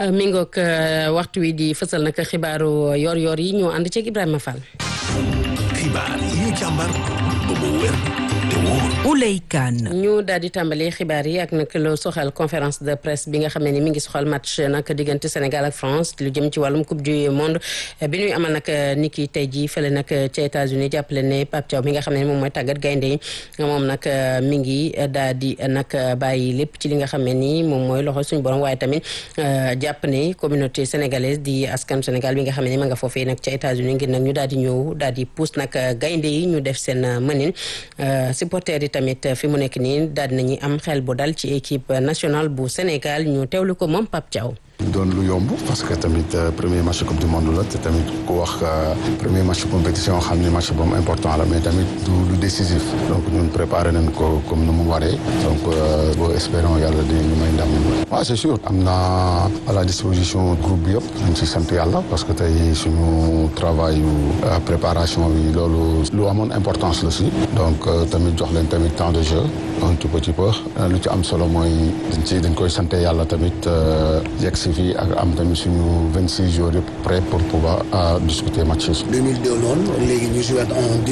mi ngoog waxtu wi di fësal nag xibaaru yor-yor yi ñu ànd ceeg Ibrahima Fall. xibaar yi ñu càmbar ba mu wér te wóor. Ouleye Kane. ñu daal di tàmbali xibaar yi ak nag lu soxal conférence de presse bi nga xam ne ni mi ngi soxal match nag diggante Sénégal ak France lu jëm ci wàllum coupe du monde bi ñuy amal nag ni ki tey jii fële nag ca États-Unis jàppale ne Pape Thiaw mi nga xam ne moom mooy tàggat gaynde yi moom nag mi ngi daal di nag bàyyi lépp ci li nga xam ne ni moom mooy loxo suñu borom waaye tamit jàpp ne communauté sénégalaise di askan Sénégal bi nga xam ne ni ma nga foofee nag ca États-Unis ngir nag ñu daal di ñëw daal di pousse nag gaynde yi ñu def seen mënin supporters yi tamit fi mu nekk nii daal dinañuy am xel bu dal ci équipe nationale bu Sénégal ñu teewlu ko moom Pape Thiaw. doon lu yomb parce que tamit premier match coupe du monde la te tamit ku wax premier match compétition xam ni match boobu important la mais tamit du décisif donc ñun préparé nañ ko comme ni mu waree donc boo espérons yàlla dinañu may ndam. waaw c'est sûr am na à la disposition groupe bi yëpp ñu ci sant yàlla parce que tey suñu travail yu préparation bi loolu lu amoon importance la si donc tamit jox leen tamit temps de jeu un tout petit peu lu ci am solo mooy dañ koy sant yàlla tamit yegg si fii ak am tamit suñu 26 jours yëpp prêt pour pouvoir discuter match yi. 2002 loolu léegi ñu joué en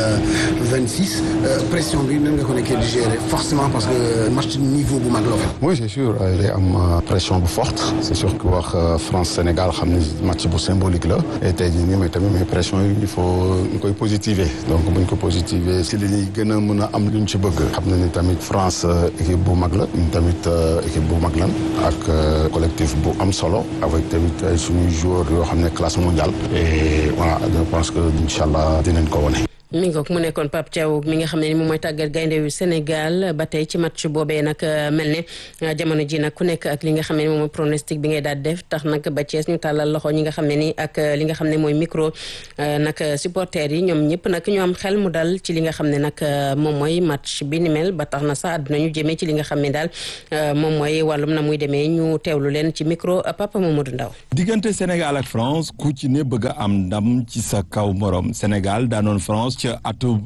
2026 pression bi nan nga ko nekkee di gérer forcément parce que match niveau bu mag la fa. oui c'est sûr day am pression bu forte c'est sûr que wax France Sénégal xam ni match bu symbolique la et tey jii nii mais tamit mais pression yi il faut ñu koy positiver donc buñ ko positiver si li ñuy gën a mën a am luñ ci bëgg xam na ni tamit France équipe bu mag la ñun tamit équipe bu mag lan ak collectif bu am solo avec tamit ay suñuy joueurs yoo xam ne classe mondiale et voilà je pense que incha allah dinañ ko wone. mi ngoog mu nekkoon Pape Thiaw mi nga xam ne ni moom mooy tàggat gaynde yu Sénégal ba tey ci match boobee nag mel ne jamono ji nag ku nekk ak li nga xam ne ni moom mooy pronostic bi ngay daal def tax nag ba Thiès ñu tàllal loxo ñi nga xam ne ni ak li nga xam ne mooy micro nag supporters yi ñoom ñëpp nag ñu am xel mu dal ci li nga xam ne nag moom mooy match bi ni mel ba tax na sax àdduna ñu jëmee ci li nga xam ne daal moom mooy wàllum na muy demee ñu teewlu leen ci micro Papa Mamadou Ndaw. diggante Sénégal ak France ku ci ne bëgg a am ndam ci sa kaw morom Sénégal daanoon France ca atub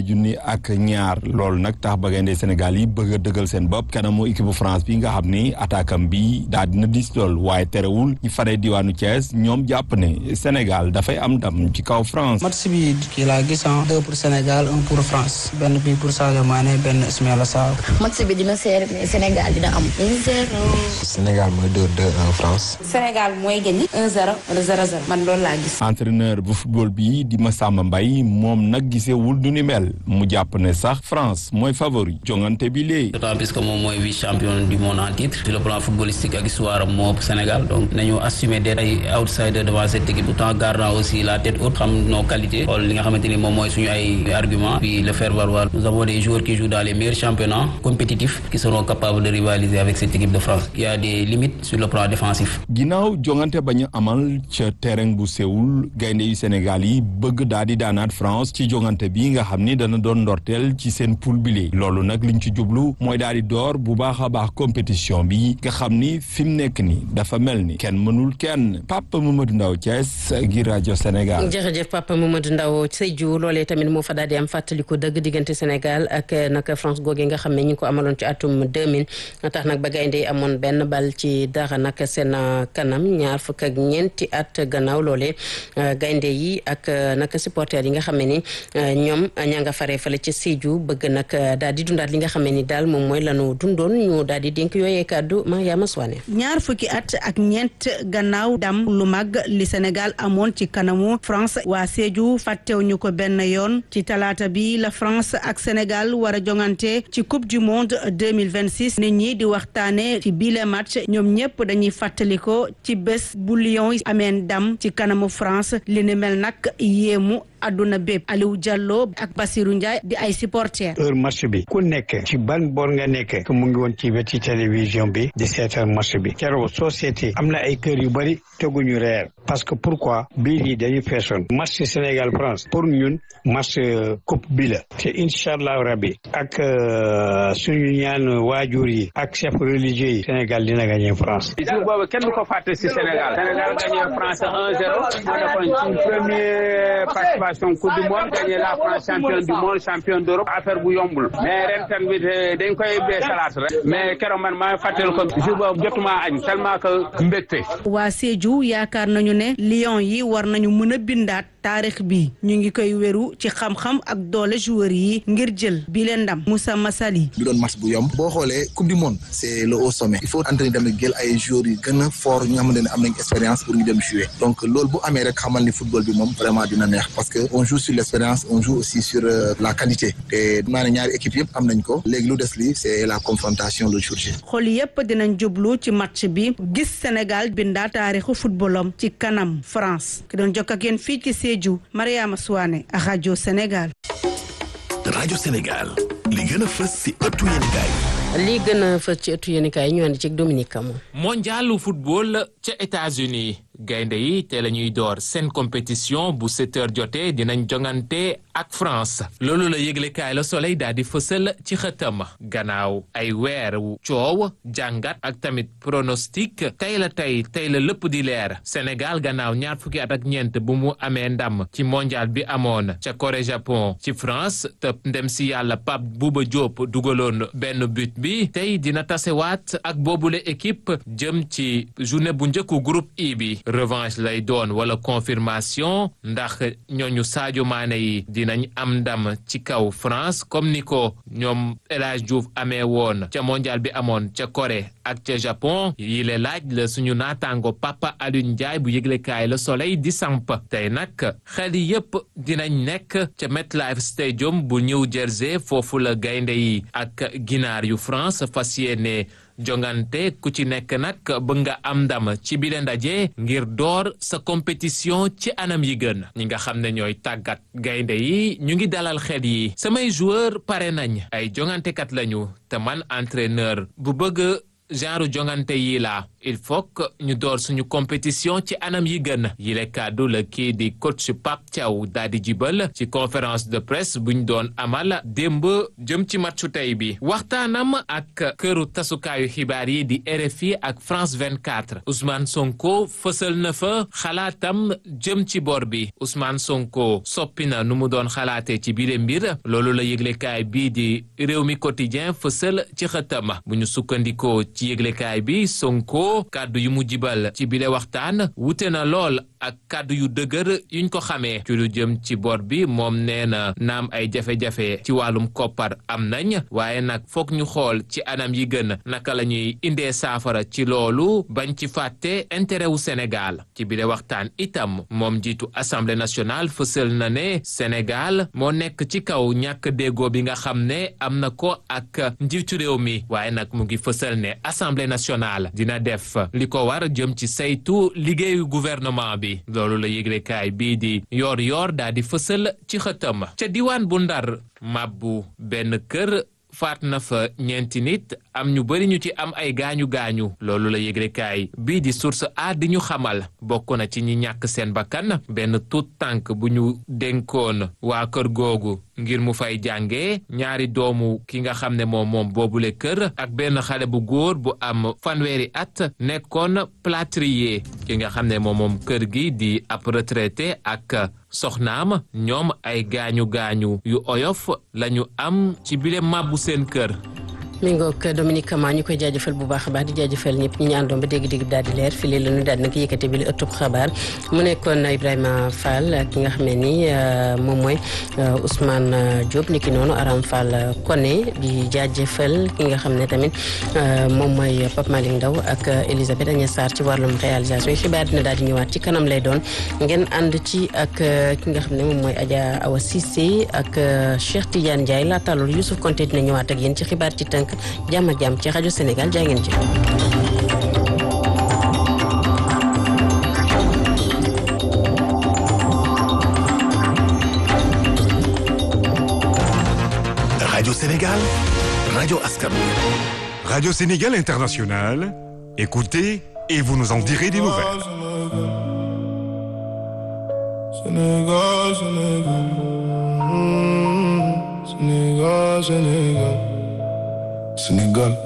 2002 loolu nag tax ba gaynde Sénégal yi bëgg a dëggal seen bopp kanamu équipe bu France bi nga xam ni attaquam bi daal dina dis lool waaye terewul ñu faree diwaanu Thiès ñoom jàpp ne Sénégal dafay am ndam ci kaw France. match bi kii laa gis 2 pour Sénégal 1 pour France benn bi pour Sadio Mané benn Ismaïla Sarr. match bi dina seer mais Sénégal dina am 1-0. Sénégal mooy 2-2 France. Sénégal mooy gagné 1-0 wala 0-0 man loolu laa gis. entraîneur bu football bi di Massamba Mbaye moom nag gisewul du ni mel mu jàpp ne sax France mooy favori jongante bi léegi. d'autant plus que moom mooy vice champion du monde en titre sur le plan footballistique ak histoire moo Sénégal donc nañu assumer d'être ay outsider devant cette équipe tout en gardant aussi la tête haute xam nos qualités xool li nga xamante ni moom mooy suñu ay arguments puis le faire valoir nous avons des joueurs qui jouent dans les meilleurs championnats compétitifs qui seront capables de rivaliser avec cette équipe de France. Il y a des limites sur le plan défensif. ginnaaw jongante ba ñu amal ca terrain bu Séoul gaynde yu Sénégal yi bëgg daal di daanaat France ci jongante bi nga xam ni dana doon ndorteel ci seen poule bi loolu nag liñ ci jublu mooy daal di door bu baax a baax compétition bi nga xam ni fi mu nekk ni dafa mel ni kenn mënul kenn Papa Mamadou Ndaw Thiès ngir rajo Sénégal. jërëjëf Papa Mamadou Ndaw Sédhiou loolee tamit moo fa daal di am fàttaliku dëgg diggante Sénégal ak nag France googee nga xam ne ñu ngi ko amaloon ci atum 2000 tax nag ba gaynde yi amoon benn bal ci dara nag seen kanam 24 at gannaaw loolee gaynde yi ak nag supporters yi nga xam ne ni ñoom ña nga faree fale ca Sédhiou bëgg nag daal di dundaat li nga xam ne ni daal moom mooy lanu dundoon ñu daal di dénk yooyee kàddu Mariama Souane. 24 at ak ñeent gannaaw dam lu mag li Sénégal amoon ci kanamu France waa Sédhiou fàttewuñu ko benn yoon ci talaata bi la France ak Sénégal war a jongante ci coupe du monde 2026 nit ñi di waxtaane ci bile match ñoom ñëpp dañuy fàttaliko ci bés bu Lions yi amee ndam ci kanamu France li ni mel nag yéemu àdduna bépp Aliou Diallo ak Bassirou Ndiaye di ay supporters. heure match bi ku nekk ci ban boor nga nekk mu ngi woon ci wetu télévision bi di seetaan match bi keroog société am na ay kër yu bari teguñu reer parce que pourquoi biir yi dañuy feesoon match Sénégal France pour ñun match coupe bi la te incha allah rabbi ak suñu ñaan waajur yi ak chef religieux yi Sénégal dina gagné France. jour boobu kenn du ko fàtte si Sénégal gagné France 1-0 moo defoon suñu première participation coupe du monde gagné la France champion du monde champion d'Europe affaire bu yombul mais ren tamit dañ koy bee salaat rek mais keroog man maa fàttali ko jour boobu jotuma añ tellement que mbégte. waa Sédhiou yaakaar nañu ne Lions yi war nañu mën a bindaat taarix bi ñu ngi koy wéru ci xam-xam ak doole joueurs yi ngir jël bi leen ndam. Moussa Massali. du doon match bu yomb boo xoolee coupe du monde c'est le haut sommet il faut entraîner tamit jël ay joueurs yu gën a fort ñu nga xamante ne am nañ expérience pour ñu dem jouer donc loolu bu amee rek xamal ni football bi moom vraiment dina neex parce que on joue sur l'expérience on joue aussi sur la qualité te naa ne ñaari équipe yëpp am nañ ko léegi lu des li c'est la confrontation le jour J. xool yëpp dinañ jublu ci match bi gis Sénégal bindaa taarixu footballam ci kanam France ki doon jokk ak yéen fii ci Sédhiou Mariama Souane ak rajo Sénégal. rajo Sénégal li gën a fës ci ëttu yéenekaay. li gën a fës ci ëttu yéenekaay ñu ànd ci Dominique Camon. mondialu football ca États-Unis gaynde yi te la ñuy door seen compétition bu 7h jotee dinañ jongante ak France loolu la yëglekaay Le Soleil daal di fësal ci xëtam gannaaw ay weer wu coow jàngat ak tamit pronostic tey la lépp di leer Sénégal gannaaw ñaar fukki at ak ñeent bu mu amee ndam ci mondial bi amoon ca Corée Japon ci France te ndem si yàlla Pape Bouba Diop dugaloon benn but bi tey dina tasewaat ak boobule équipe jëm ci journée bu njëkku groupe I bi revanche lay doon wala confirmation ndax ñooñu Sadio Mané yi dinañ am ndam ci kaw France comme ni ko ñoom El Hadj Diouf amee woon ca mondial bi amoon ca Corée ak ca Japon yi le laaj la suñu naataango Papa Alioune Ndiaye bu yëglekaay Le Soleil di samp tey nag xel yépp dinañ nekk ca MetLife Stadium bu New Jersey foofu la gaynde yi ak ginaar yu France fas yéene jongante ku ci nekk nag bëgg nga am ndam ci bile ndaje ngir door sa compétition ci anam yi gën ñi nga xam ne ñooy tàggat gaynde yi ñu ngi dalal xel yi samay joueur pare nañ ay jongantekat lañu te man entraîneur bu bëgg genre jongante yi la il faut que ñu door suñu compétition ci anam yi gën yile kàddu la kii di coach Pape Thiaw daal di jibal ci conférence de presse buñ doon amal démb jëm ci matchu tey bi waxtaanam ak këru tasukaayu xibaar yi di RFI ak France 24 Ousmane Sonko fësal na fa xalaatam jëm ci bor bi Ousmane Sonko soppi na nu mu doon xalaatee ci biir mbir loolu la yëglekaay bii di Rewmi Quotidien fësal ci xëtam bu ñu sukkandikoo ci yëglekaay bi Sonko kàddu yu mu jibal ci bile waxtaan wute na lool ak kàddu yu dëgër yuñ ko xamee ci lu jëm ci bor bi moom nee na naam ay jafe-jafe ci wàllum koppar am nañ waaye nag foog ñu xool ci anam yi gën naka la ñuy indee saafara ci loolu bañ ci fàtte intérêt wu Sénégal ci bile waxtaan itam moom jiitu Assemblée nationale fësal na ne Sénégal moo nekk ci kaw ñàkk déggoo bi nga xam ne am na ko ak njiitu réew mi waaye nag mu ngi fësal ne Assemblée nationale dina def li ko war jëm ci saytu liggéeyu gouvernement bi loolu la yëglekaay bii di yor daa di fësal ci xëtam ca diwaan bu Ndar mabbu benn kër faat na fa ñeenti nit am ñu bari ñu ci am ay gaañu-gaañu loolu la yëglekaay bii di Source A di ñu xamal bokk na ci ñi ñàkk seen bakkan benn tuut tànk bu ñu dénkoon waa kër googu ngir mu fay jàngee ñaari doomu ki nga xam ne moom boobule kër ak benn xale bu góor bu am fanweeri at nekkoon plâtrier ki nga xam ne moom kër gi di ab retraité ak soxnaam ñoom ay gaañu-gaañu yu oyof lañu am ci bile màbbu seen kër. mi ngoog Dominique Kama ñu koy jaajëfal bu baax a baax di jaajëfal ñëpp ñi ñu àndoon ba dégg-dégg daal di leer fii la ñu daal di nag yëkkate bi li ëttub xabaar mu nekkoon Ibrahima Fall ki nga xam ne ni moom mooy Ousmane Diop ni ki noonu Aram Fall Koné di jaajëfal ki nga xam ne tamit moom mooy Pape Malick Ndaw ak Elisabeth Agnès Sarr ci wàllum réalisation yi xibaar dina daal di ñëwaat ci kanam lay doon ngeen ànd ci ak ki nga xam ne moom mooy Adja Awa Cissé ak Cheikh Tidiane Ndiaye laata loolu Youssouf Konté dina ñëwaat ak yéen ci xibaar ci tënk jàmm ak jàmm ci rajo Sénégal jaa ngeen jëf. Radio Sénégal, Radio Askan Wi. Radio Sénégal International, écoutez et vous nous en direz des nouvelles. Sénégal, Sénégal. Sénégal, Sénégal. Sénégal.